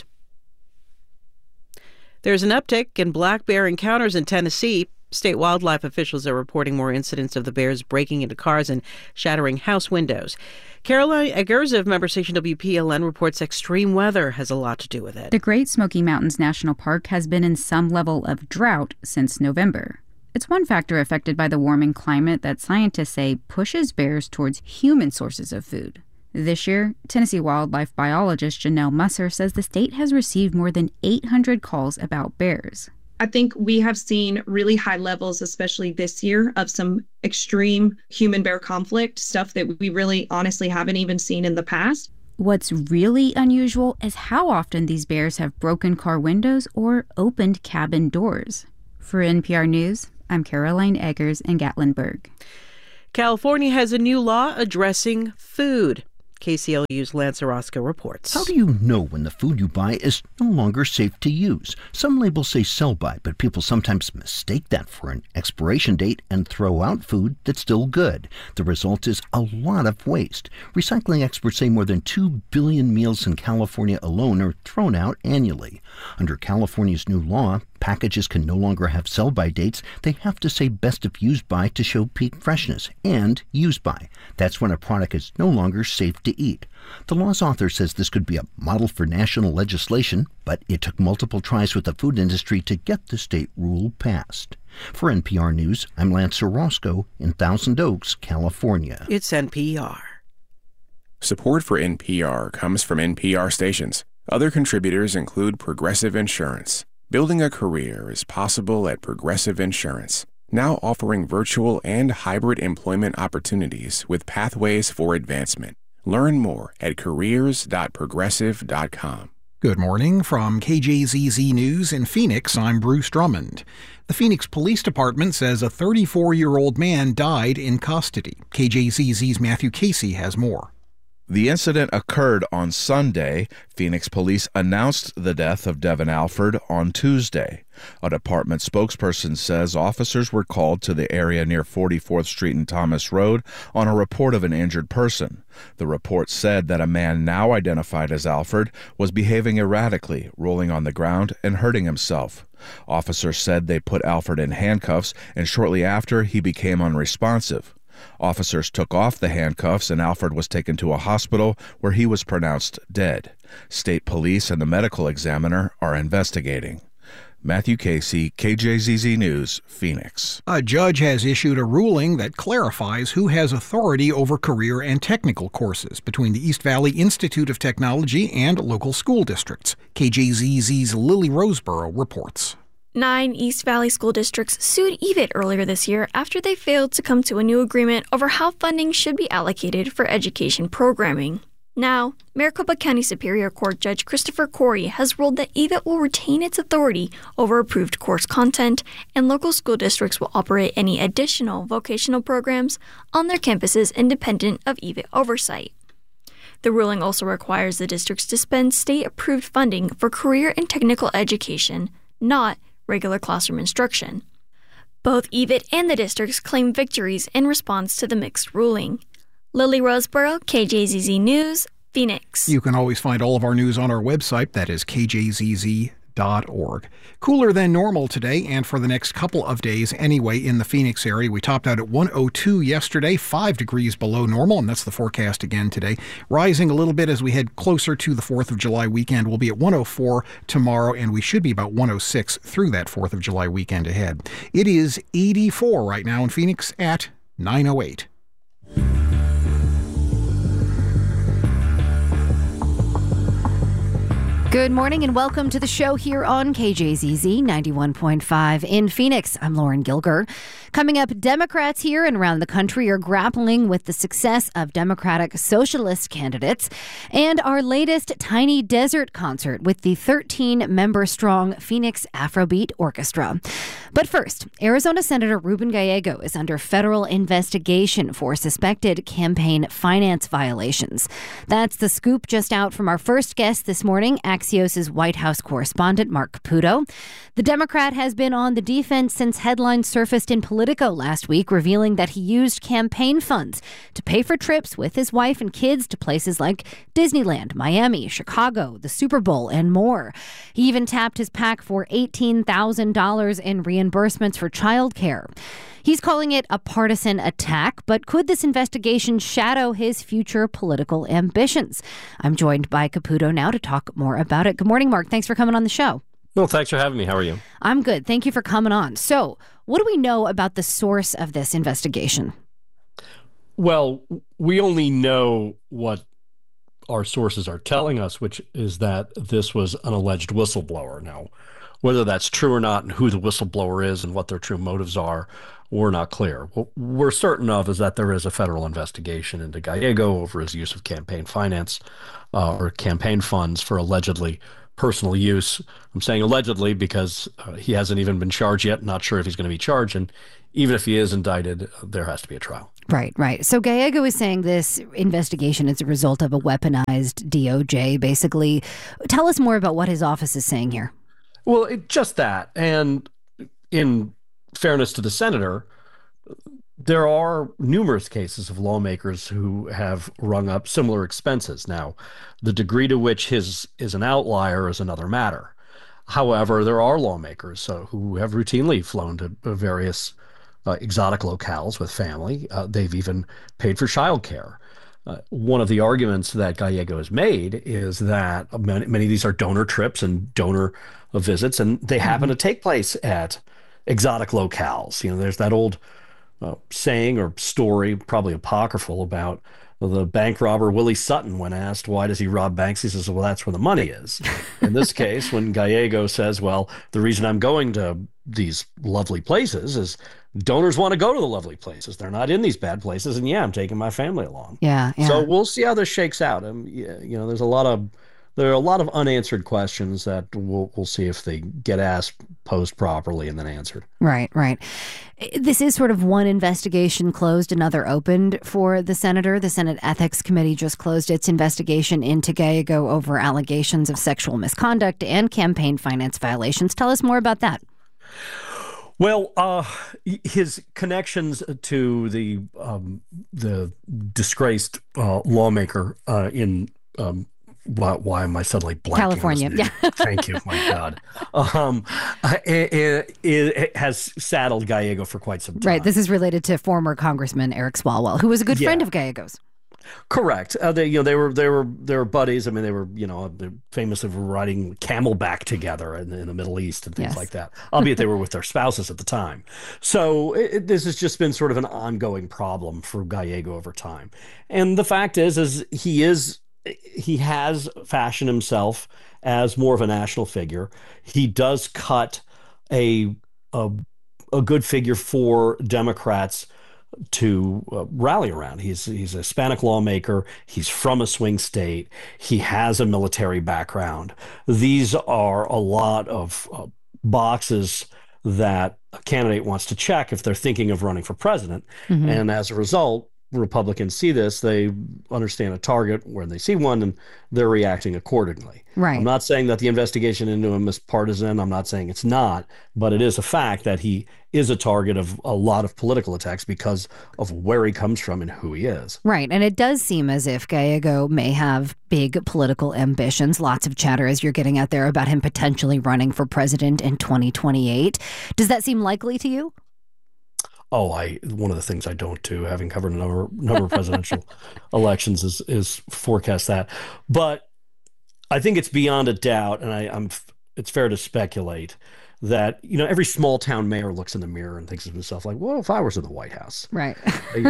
There's an uptick in black bear encounters in Tennessee. State wildlife officials are reporting more incidents of the bears breaking into cars and shattering house windows. Caroline Eggers of member station W P L N reports extreme weather has a lot to do with it. The Great Smoky Mountains National Park has been in some level of drought since November. It's one factor affected by the warming climate that scientists say pushes bears towards human sources of food. This year, Tennessee wildlife biologist Janelle Musser says the state has received more than eight hundred calls about bears. I think we have seen really high levels, especially this year, of some extreme human-bear conflict, stuff that we really honestly haven't even seen in the past. What's really unusual is how often these bears have broken car windows or opened cabin doors. For N P R News, I'm Caroline Eggers in Gatlinburg. California has a new law addressing food. K C L U's Lance Orozco reports. How do you know when the food you buy is no longer safe to use? Some labels say sell-by, but people sometimes mistake that for an expiration date and throw out food that's still good. The result is a lot of waste. Recycling experts say more than two billion meals in California alone are thrown out annually. Under California's new law, packages can no longer have sell-by dates. They have to say best if used by to show peak freshness, and use by. That's when a product is no longer safe to eat. The law's author says this could be a model for national legislation, but it took multiple tries with the food industry to get the state rule passed. For N P R News, I'm Lance Orozco in Thousand Oaks, California. It's N P R. Support for N P R comes from N P R stations. Other contributors include Progressive Insurance. Building a career is possible at Progressive Insurance, now offering virtual and hybrid employment opportunities with pathways for advancement. Learn more at careers dot progressive dot com. Good morning from K J Z Z News in Phoenix. I'm Bruce Drummond. The Phoenix Police Department says a thirty-four-year-old man died in custody. K J Z Z's Matthew Casey has more. The incident occurred on Sunday. Phoenix police announced the death of Devin Alford on Tuesday. A department spokesperson says officers were called to the area near forty-fourth Street and Thomas Road on a report of an injured person. The report said that a man now identified as Alford was behaving erratically, rolling on the ground and hurting himself. Officers said they put Alford in handcuffs, and shortly after he became unresponsive. Officers took off the handcuffs and Alford was taken to a hospital where he was pronounced dead. State police and the medical examiner are investigating. Matthew Casey, K J Z Z News, Phoenix. A judge has issued a ruling that clarifies who has authority over career and technical courses between the East Valley Institute of Technology and local school districts. K J Z Z's Lily Roseborough reports. Nine East Valley school districts sued E V I T earlier this year after they failed to come to a new agreement over how funding should be allocated for education programming. Now, Maricopa County Superior Court Judge Christopher Corey has ruled that E V I T will retain its authority over approved course content, and local school districts will operate any additional vocational programs on their campuses independent of E V I T oversight. The ruling also requires the districts to spend state-approved funding for career and technical education, not regular classroom instruction. Both E V I T and the districts claim victories in response to the mixed ruling. Lily Roseborough, K J Z Z News, Phoenix. You can always find all of our news on our website. That is K J Z Z dot org. Cooler than normal today and for the next couple of days anyway in the Phoenix area. We topped out at one oh two yesterday, five degrees below normal, and that's the forecast again today. Rising a little bit as we head closer to the fourth of July weekend. We'll be at one oh four tomorrow, and we should be about one oh six through that fourth of July weekend ahead. It is eighty-four right now in Phoenix at nine oh eight. Good morning and welcome to the show here on K J Z Z ninety-one point five in Phoenix. I'm Lauren Gilger. Coming up, Democrats here and around the country are grappling with the success of Democratic Socialist candidates and our latest Tiny Desert concert with the thirteen-member-strong Phoenix Afrobeat Orchestra. But first, Arizona Senator Ruben Gallego is under federal investigation for suspected campaign finance violations. That's the scoop just out from our first guest this morning, Axios Axios' White House correspondent, Mark Caputo. The Democrat has been on the defense since headlines surfaced in Politico last week, revealing that he used campaign funds to pay for trips with his wife and kids to places like Disneyland, Miami, Chicago, the Super Bowl, and more. He even tapped his PAC for eighteen thousand dollars in reimbursements for childcare. He's calling it a partisan attack, but could this investigation shadow his future political ambitions? I'm joined by Caputo now to talk more about it. Good morning, Mark. Thanks for coming on the show. Well, thanks for having me. How are you? I'm good. Thank you for coming on. So, what do we know about the source of this investigation? Well, we only know what our sources are telling us, which is that this was an alleged whistleblower. Now, whether that's true or not and who the whistleblower is and what their true motives are, we're not clear. What we're certain of is that there is a federal investigation into Gallego over his use of campaign finance uh, or campaign funds for allegedly personal use. I'm saying allegedly because uh, he hasn't even been charged yet. Not sure if he's going to be charged. And even if he is indicted, there has to be a trial. Right, right. So Gallego is saying this investigation is a result of a weaponized D O J, basically. Tell us more about what his office is saying here. Well, it, just that. And in fairness to the senator, there are numerous cases of lawmakers who have rung up similar expenses. Now, the degree to which his is an outlier is another matter. However, there are lawmakers uh, who have routinely flown to various uh, exotic locales with family. Uh, they've even paid for childcare. Uh, one of the arguments that Gallego has made is that many, many of these are donor trips and donor uh, visits, and they mm-hmm. happen to take place at exotic locales. You know, there's that old uh, saying or story, probably apocryphal, about the bank robber Willie Sutton. When asked why does he rob banks, he says, well, that's where the money is. In this case, when Gallego says, well, the reason I'm going to these lovely places is donors want to go to the lovely places. They're not in these bad places. And yeah, I'm taking my family along. Yeah. yeah. So we'll see how this shakes out. Um, yeah, you know, there's a lot of There are a lot of unanswered questions that we'll, we'll see if they get asked, posed properly, and then answered. Right, right. This is sort of one investigation closed, another opened for the senator. The Senate Ethics Committee just closed its investigation into Gallego over allegations of sexual misconduct and campaign finance violations. Tell us more about that. Well, uh, his connections to the um, the disgraced uh, lawmaker uh, in um, Why, why am I suddenly blanking? California. Yeah. Thank you. My God. Um, it, it, it has saddled Gallego for quite some time. Right. This is related to former Congressman Eric Swalwell, who was a good yeah. friend of Gallego's. Correct. Uh, they, you know, they were they were they were buddies. I mean, they were you know they're famous for riding camelback together in, in the Middle East and things yes. like that. Albeit they were with their spouses at the time. So it, this has just been sort of an ongoing problem for Gallego over time. And the fact is, is he is. He has fashioned himself as more of a national figure. He does cut a a, a good figure for Democrats to uh, rally around. He's he's a Hispanic lawmaker. He's from a swing state. He has a military background. These are a lot of uh, boxes that a candidate wants to check if they're thinking of running for president. Mm-hmm. And as a result, Republicans see this, they understand a target when they see one, and they're reacting accordingly. Right. I'm not saying that the investigation into him is partisan. I'm not saying it's not, but it is a fact that he is a target of a lot of political attacks because of where he comes from and who he is. Right. And it does seem as if Gallego may have big political ambitions. Lots of chatter as you're getting out there about him potentially running for president in twenty twenty-eight. Does that seem likely to you? Oh, I one of the things I don't do, having covered a number, number of presidential elections, is is forecast that. But I think it's beyond a doubt, and I, I'm it's fair to speculate that you know every small town mayor looks in the mirror and thinks to himself like, "Well, if I was in the White House." Right.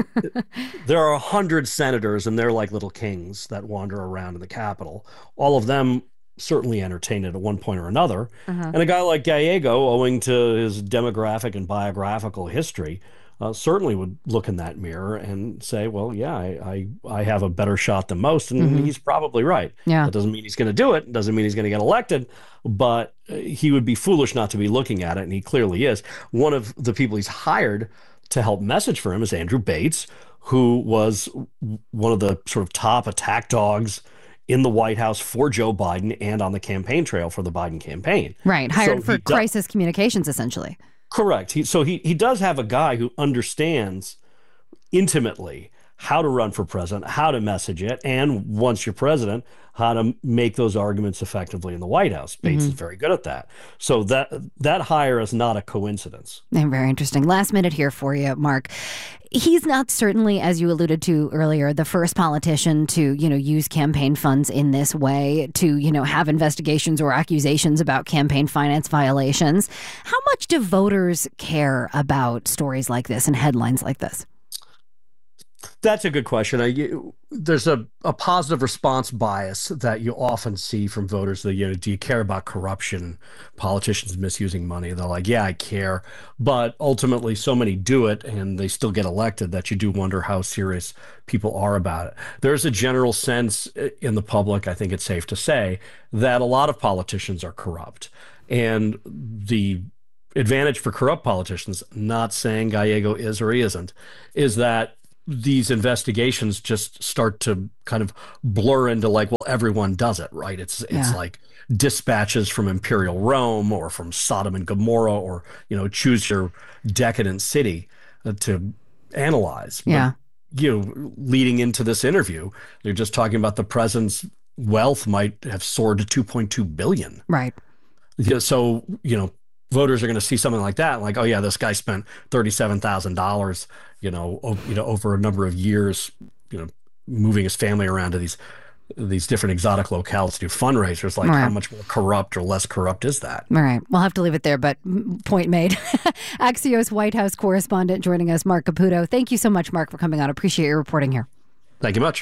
There are a hundred senators, and they're like little kings that wander around in the Capitol. All of them certainly entertained it at one point or another. Uh-huh. And a guy like Gallego, owing to his demographic and biographical history, uh, certainly would look in that mirror and say, well, yeah, I I, I have a better shot than most. And mm-hmm. he's probably right. Yeah. That doesn't mean he's going to do it. Doesn't mean he's going to get elected. But he would be foolish not to be looking at it. And he clearly is. One of the people he's hired to help message for him is Andrew Bates, who was one of the sort of top attack dogs in the White House for Joe Biden and on the campaign trail for the Biden campaign. Right, hired So for he do- crisis communications, essentially. Correct. He, so he, he does have a guy who understands intimately how to run for president, how to message it, and once you're president, how to make those arguments effectively in the White House. Bates Mhm. is very good at that. So that that hire is not a coincidence. And very interesting. Last minute here for you, Mark. He's not certainly, as you alluded to earlier, the first politician to, you know, use campaign funds in this way, to, you know, have investigations or accusations about campaign finance violations. How much do voters care about stories like this and headlines like this? That's a good question. I, you, there's a, a positive response bias that you often see from voters. That, you know, do you care about corruption, politicians misusing money? They're like, yeah, I care. But ultimately, so many do it and they still get elected that you do wonder how serious people are about it. There's a general sense in the public, I think it's safe to say, that a lot of politicians are corrupt. And the advantage for corrupt politicians, not saying Gallego is or he isn't, is that these investigations just start to kind of blur into like, well, everyone does it, right? It's it's Yeah. like dispatches from Imperial Rome or from Sodom and Gomorrah, or, you know, choose your decadent city uh, to analyze. But, Yeah. you know, leading into this interview, they're just talking about the president's wealth might have soared to two point two billion. Right. Yeah, so, you know, voters are going to see something like that, like, oh yeah, this guy spent thirty-seven thousand dollars, you know, o- you know, over a number of years, you know, moving his family around to these these different exotic locales to do fundraisers. Like, Right. how much more corrupt or less corrupt is that? All right. We'll have to leave it there, but mm, point made. Axios White House correspondent joining us, Mark Caputo. Thank you so much, Mark, for coming on. Appreciate your reporting here. Thank you much.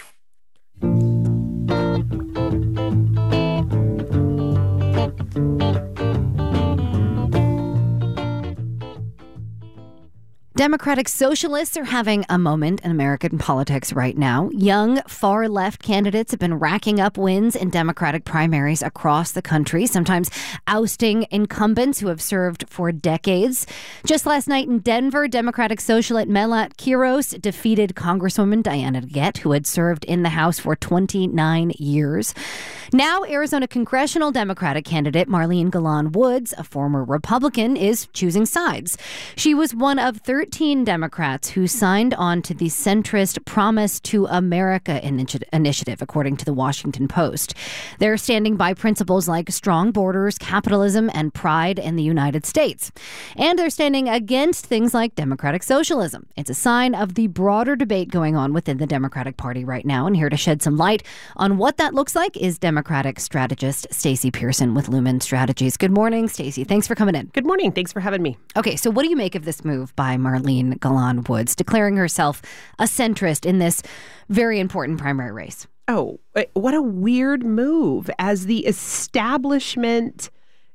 Democratic socialists are having a moment in American politics right now. Young, far-left candidates have been racking up wins in Democratic primaries across the country, sometimes ousting incumbents who have served for decades. Just last night in Denver, Democratic socialite Melat Quiros defeated Congresswoman Diana Gett, who had served in the House for twenty-nine years. Now, Arizona congressional Democratic candidate Marlene Galan Woods, a former Republican, is choosing sides. She was one of thirteen Democrats who signed on to the centrist Promise to America initi- initiative, according to the Washington Post. They're standing by principles like strong borders, capitalism, and pride in the United States. And they're standing against things like democratic socialism. It's a sign of the broader debate going on within the Democratic Party right now. And here to shed some light on what that looks like is Democratic strategist Stacey Pearson with Lumen Strategies. Good morning, Stacey. Thanks for coming in. Good morning. Thanks for having me. Okay, so what do you make of this move by Marlene Galan Woods, declaring herself a centrist in this very important primary race? Oh, what a weird move as the establishment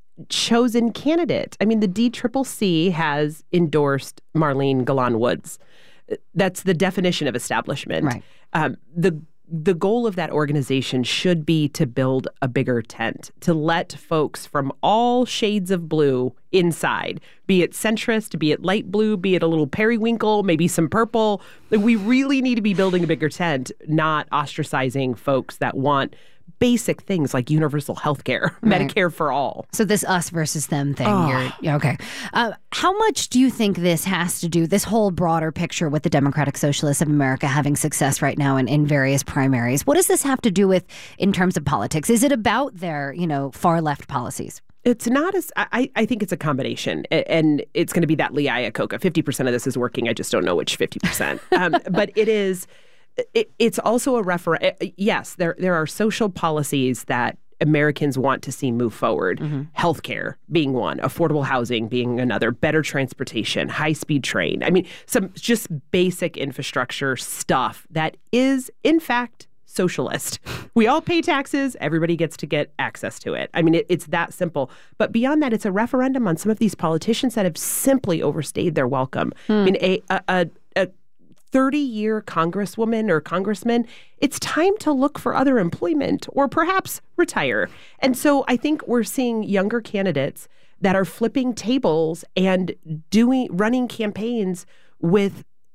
chosen candidate. I mean, the D C C C has endorsed Marlene Galan Woods. That's the definition of establishment. Right. Um, the The goal of that organization should be to build a bigger tent, to let folks from all shades of blue inside, be it centrist, be it light blue, be it a little periwinkle, maybe some purple. We really need to be building a bigger tent, not ostracizing folks that want basic things like universal health care, Right. Medicare for all. So this us versus them thing. Oh. You're, yeah, okay. Uh, how much do you think this has to do, this whole broader picture with the Democratic Socialists of America having success right now in, in various primaries? What does this have to do with in terms of politics? Is it about their, you know, far left policies? It's not as, I, I think it's a combination, a- and it's going to be that Lee Iacocca. fifty percent of this is working. I just don't know which fifty percent. Um, but it is, it, it's also a refer. Yes, there there are social policies that Americans want to see move forward. Mm-hmm. Healthcare being one, affordable housing being another, better transportation, high-speed train. I mean, some just basic infrastructure stuff that is, in fact, socialist. We all pay taxes. Everybody gets to get access to it. I mean, it, it's that simple. But beyond that, it's a referendum on some of these politicians that have simply overstayed their welcome. Hmm. I mean, a a, a, a thirty-year congresswoman or congressman, it's time to look for other employment or perhaps retire. And so I think we're seeing younger candidates that are flipping tables and doing running campaigns with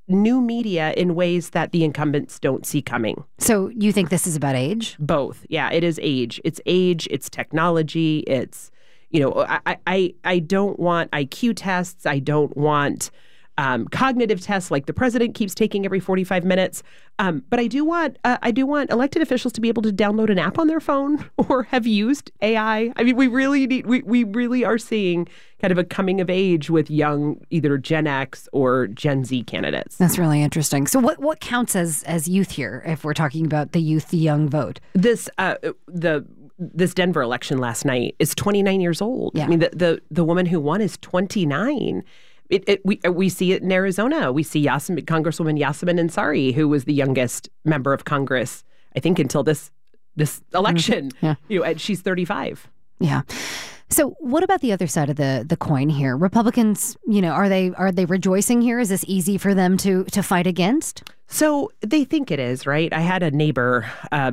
new media in ways that the incumbents don't see coming. So you think this is about age? Both. Yeah, it is age. It's age, it's technology, it's, you know, I I, I don't want I Q tests. I don't want um, cognitive tests like the president keeps taking every forty-five minutes. Um, but I do want uh, I do want elected officials to be able to download an app on their phone or have used A I. I mean, we really need we we really are seeing kind of a coming of age with young either Gen X or Gen Z candidates. That's really interesting. So what what counts as as youth here if we're talking about the youth, the young vote? This uh, the this Denver election last night is twenty-nine years old. Yeah. I mean, the, the the woman who won is twenty-nine. It, it, we we see it in Arizona. We see Yasemin, Congresswoman Yasemin Ansari, who was the youngest member of Congress, I think, until this this election. Mm-hmm. Yeah. You know, and she's thirty-five. Yeah. So what about the other side of the the coin here? Republicans, you know, are they are they rejoicing here? Is this easy for them to to fight against? So they think it is, right? I had a neighbor a uh,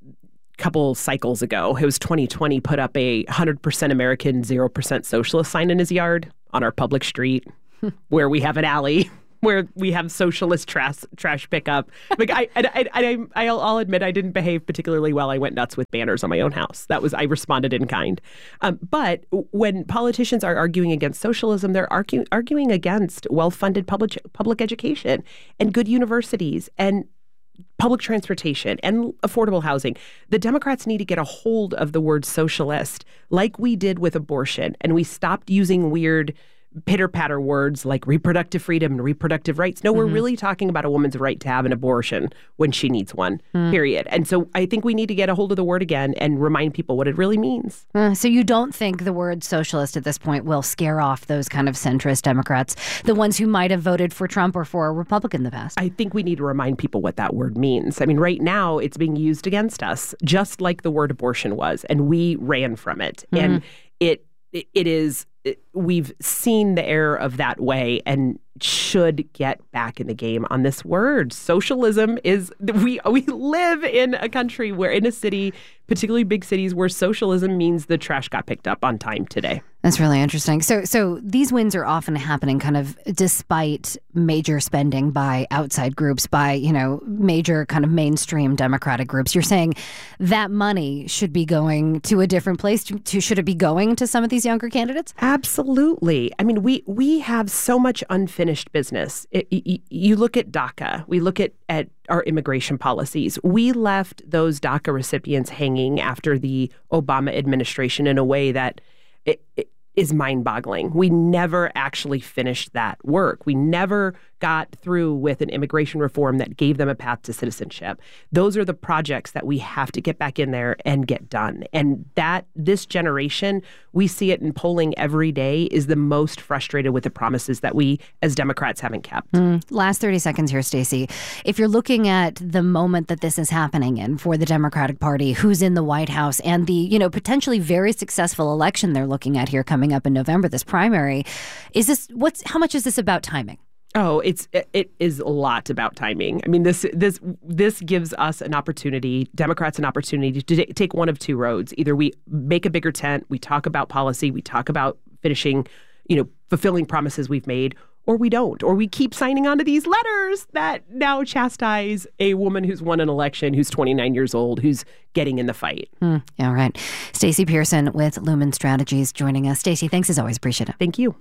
couple cycles ago, it was twenty twenty, put up a one hundred percent American, zero percent socialist sign in his yard on our public street where we have an alley where we have socialist trash trash pickup. Like I, I, I, I, I'll admit I didn't behave particularly well. I went nuts with banners on my own house. That was I responded in kind. Um, but when politicians are arguing against socialism, they're argue, arguing against well-funded public public education and good universities and public transportation and affordable housing. The Democrats need to get a hold of the word socialist like we did with abortion. And we stopped using weird pitter-patter words like reproductive freedom and reproductive rights. No, mm-hmm. we're really talking about a woman's right to have an abortion when she needs one, mm. period. And so I think we need to get a hold of the word again and remind people what it really means. Uh, so you don't think the word socialist at this point will scare off those kind of centrist Democrats, the ones who might have voted for Trump or for a Republican in the past? I think we need to remind people what that word means. I mean, right now it's being used against us, just like the word abortion was, and we ran from it. Mm-hmm. And it it is... we've seen the error of that way and should get back in the game on this word. Socialism is, we we live in a country where, in a city, particularly big cities, where socialism means the trash got picked up on time today. That's really interesting. So so these wins are often happening kind of despite major spending by outside groups, by, you know, major kind of mainstream Democratic groups. You're saying that money should be going to a different place? To, to should it be going to some of these younger candidates? Absolutely. I mean, we we have so much unfinished business. It, you, you look at DACA. We look at, at our immigration policies. We left those DACA recipients hanging after the Obama administration in a way that it, it is mind-boggling. We never actually finished that work. We never got through with an immigration reform that gave them a path to citizenship. Those are the projects that we have to get back in there and get done. And that this generation, we see it in polling every day, is the most frustrated with the promises that we as Democrats haven't kept. Mm. Last thirty seconds here, Stacey. If you're looking at the moment that this is happening in for the Democratic Party, who's in the White House, and the, you know, potentially very successful election they're looking at here coming up in November, this primary, is this what's how much is this about timing? Oh, it's it is a lot about timing. I mean, this this this gives us an opportunity, Democrats an opportunity to t- take one of two roads. Either we make a bigger tent, we talk about policy, we talk about finishing, you know, fulfilling promises we've made, or we don't, or we keep signing on to these letters that now chastise a woman who's won an election, who's twenty-nine years old, who's getting in the fight. Mm, yeah, right. Stacey Pearson with Lumen Strategies joining us. Stacey, thanks as always. Appreciate it. Thank you.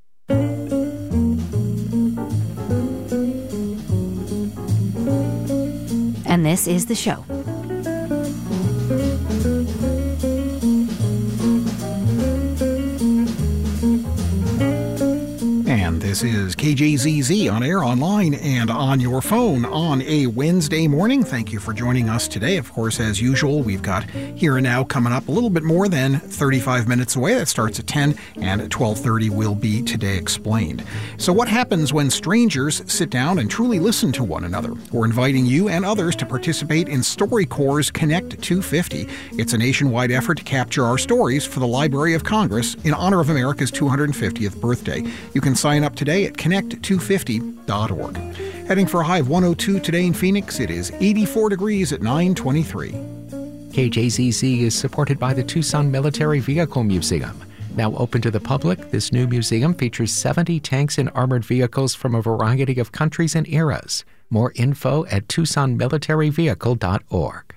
And this is the show. And this is K J Z Z on air, online, and on your phone on a Wednesday morning. Thank you for joining us today. Of course, as usual, we've got Here and Now coming up a little bit more than thirty-five minutes away. That starts at ten, and at twelve thirty will be Today Explained. So what happens when strangers sit down and truly listen to one another? We're inviting you and others to participate in StoryCorps' Connect two fifty. It's a nationwide effort to capture our stories for the Library of Congress in honor of America's two hundred fiftieth birthday. You can sign up today at connect two fifty dot org. Heading for a high of one oh two today in Phoenix, it is eighty-four degrees at nine twenty-three. K J Z Z is supported by the Tucson Military Vehicle Museum. Now open to the public, this new museum features seventy tanks and armored vehicles from a variety of countries and eras. More info at tucson military vehicle dot org.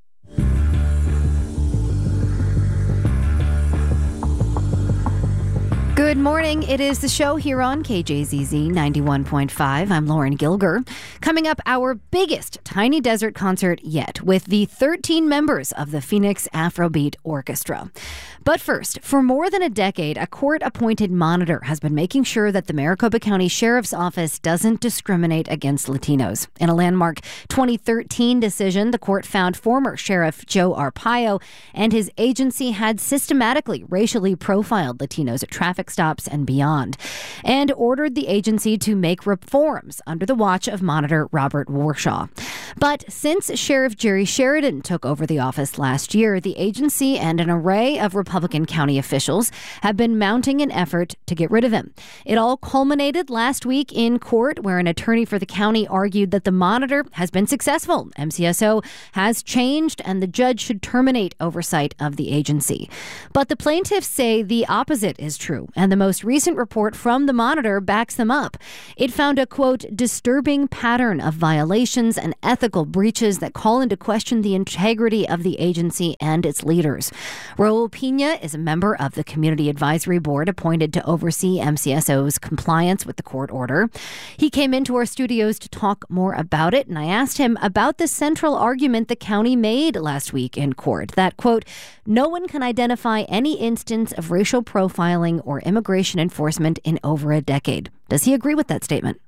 Good morning. It is the show here on K J Z Z ninety-one point five. I'm Lauren Gilger. Coming up, our biggest Tiny Desert concert yet with the thirteen members of the Phoenix Afrobeat Orchestra. But first, for more than a decade, a court-appointed monitor has been making sure that the Maricopa County Sheriff's Office doesn't discriminate against Latinos. In a landmark twenty thirteen decision, the court found former Sheriff Joe Arpaio and his agency had systematically racially profiled Latinos at traffic stops and beyond, and ordered the agency to make reforms under the watch of Monitor Robert Warshaw. But since Sheriff Jerry Sheridan took over the office last year, the agency and an array of Republican county officials have been mounting an effort to get rid of him. It all culminated last week in court, where an attorney for the county argued that the monitor has been successful. M C S O has changed, and the judge should terminate oversight of the agency. But the plaintiffs say the opposite is true, and the most recent report from the monitor backs them up. It found a, quote, disturbing pattern of violations and ethical breaches that call into question the integrity of the agency and its leaders. Raul Pina is a member of the Community Advisory Board appointed to oversee M C S O's compliance with the court order. He came into our studios to talk more about it, and I asked him about the central argument the county made last week in court, that, quote, no one can identify any instance of racial profiling or immigration enforcement in over a decade. Does he agree with that statement?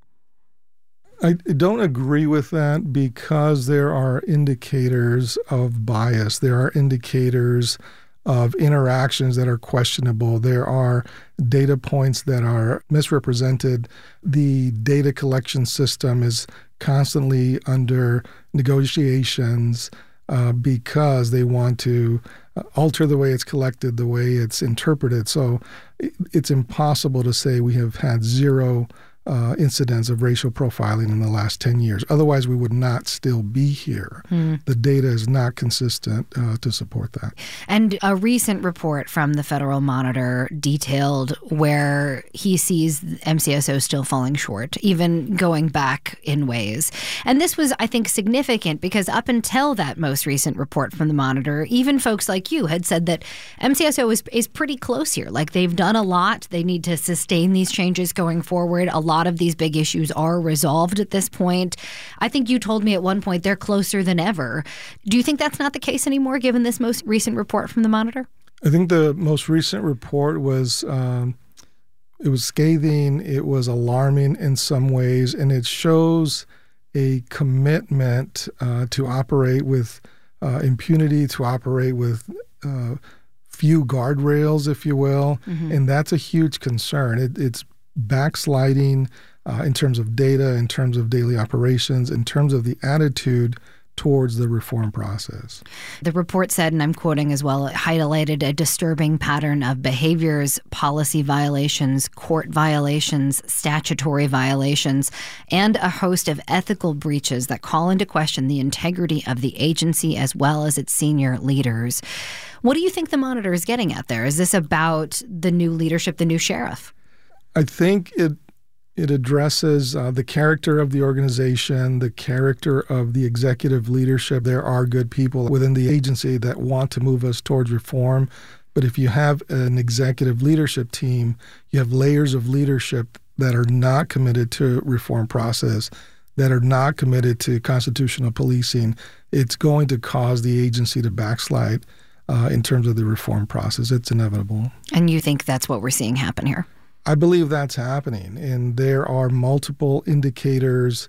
I don't agree with that because there are indicators of bias. There are indicators of interactions that are questionable. There are data points that are misrepresented. The data collection system is constantly under negotiations uh, because they want to alter the way it's collected, the way it's interpreted. So it's impossible to say we have had zero Uh, incidents of racial profiling in the last ten years. Otherwise, we would not still be here. Hmm. The data is not consistent uh, to support that. And a recent report from the Federal Monitor detailed where he sees M C S O still falling short, even going back in ways. And this was, I think, significant because up until that most recent report from the Monitor, even folks like you had said that M C S O is, is pretty close here. Like, they've done a lot. They need to sustain these changes going forward. A lot of these big issues are resolved at this point. I think you told me at one point they're closer than ever. Do you think that's not the case anymore, given this most recent report from the Monitor? I think the most recent report was um, it was scathing. It was alarming in some ways, and it shows a commitment uh, to operate with uh, impunity, to operate with uh, few guardrails, if you will, mm-hmm. and that's a huge concern. It, it's backsliding uh, in terms of data, in terms of daily operations, in terms of the attitude towards the reform process. The report said, and I'm quoting as well, it highlighted a disturbing pattern of behaviors, policy violations, court violations, statutory violations, and a host of ethical breaches that call into question the integrity of the agency as well as its senior leaders. What do you think the Monitor is getting at there? Is this about the new leadership, the new sheriff? I think it it addresses uh, the character of the organization, the character of the executive leadership. There are good people within the agency that want to move us towards reform. But if you have an executive leadership team, you have layers of leadership that are not committed to reform process, that are not committed to constitutional policing, it's going to cause the agency to backslide uh, in terms of the reform process. It's inevitable. And you think that's what we're seeing happen here? I believe that's happening, and there are multiple indicators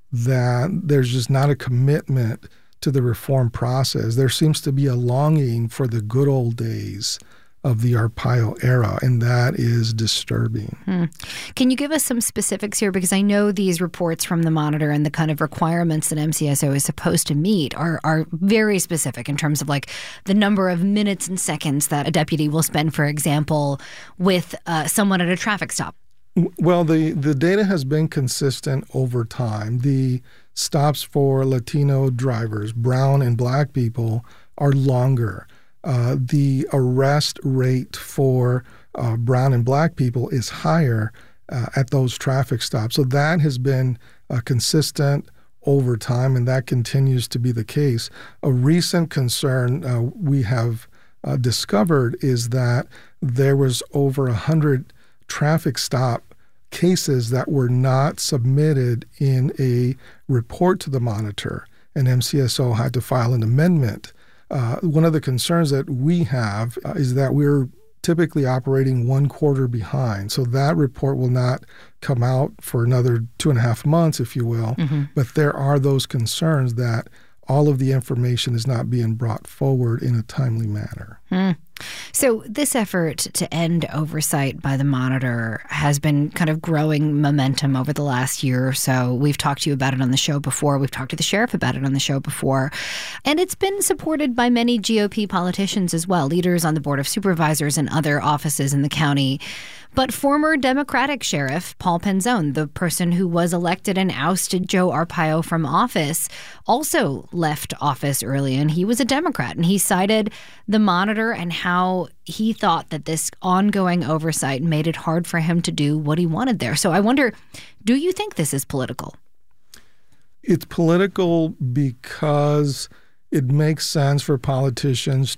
that there's just not a commitment to the reform process. There seems to be a longing for the good old days of the Arpaio era, and that is disturbing. Hmm. Can you give us some specifics here? Because I know these reports from the Monitor and the kind of requirements that M C S O is supposed to meet are, are very specific in terms of like the number of minutes and seconds that a deputy will spend, for example, with uh, someone at a traffic stop. Well, the, the data has been consistent over time. The stops for Latino drivers, brown and black people, are longer. Uh, the arrest rate for uh, brown and black people is higher uh, at those traffic stops. So that has been uh, consistent over time, and that continues to be the case. A recent concern uh, we have uh, discovered is that there was over one hundred traffic stop cases that were not submitted in a report to the monitor, and M C S O had to file an amendment. Uh, one of the concerns that we have uh, is that we're typically operating one quarter behind. So that report will not come out for another two and a half months, if you will. Mm-hmm. But there are those concerns that all of the information is not being brought forward in a timely manner. Mm. So this effort to end oversight by the monitor has been kind of growing momentum over the last year or so. We've talked to you about it on the show before. We've talked to the sheriff about it on the show before. And it's been supported by many G O P politicians as well, leaders on the Board of Supervisors and other offices in the county. But former Democratic Sheriff Paul Penzone, the person who was elected and ousted Joe Arpaio from office, also left office early, and he was a Democrat. And he cited the monitor and how he thought that this ongoing oversight made it hard for him to do what he wanted there. So I wonder, do you think this is political? It's political because it makes sense for politicians